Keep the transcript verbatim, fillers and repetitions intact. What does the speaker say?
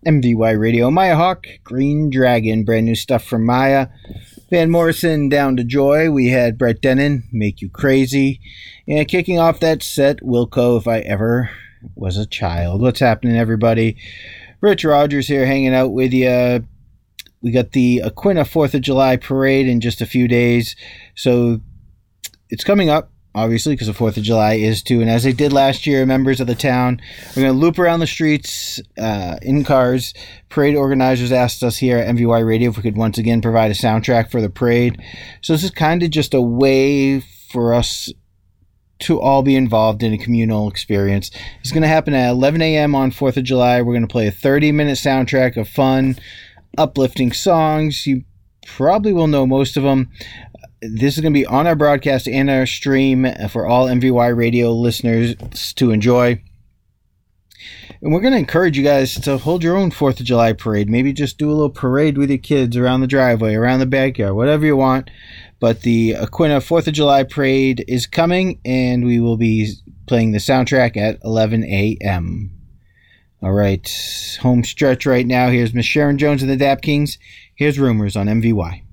M V Y Radio. Maya Hawk, Green Dragon, brand new stuff from Maya. Van Morrison, Down to Joy. We had Brett Dennen, Make You Crazy. And kicking off that set, Wilco, If I Ever Was a Child. What's happening, everybody? Rich Rogers here hanging out with you. We got the Aquinnah fourth of July parade in just a few days. So it's coming up, obviously, because the fourth of July is too. And as they did last year, members of the town are going to loop around the streets uh, in cars. Parade organizers asked us here at M V Y Radio if we could once again provide a soundtrack for the parade. So this is kind of just a way for us to all be involved in a communal experience. It's going to happen at eleven a.m. on fourth of July. We're going to play a thirty-minute soundtrack of fun, uplifting songs. You probably will know most of them. This is going to be on our broadcast and our stream for all M V Y Radio listeners to enjoy. And we're going to encourage you guys to hold your own fourth of July parade. Maybe just do a little parade with your kids around the driveway, around the backyard, whatever you want. But the Aquinnah fourth of July parade is coming, and we will be playing the soundtrack at eleven a.m. All right, home stretch right now. Here's Miss Sharon Jones and the Dap Kings. Here's Rumors on M V Y.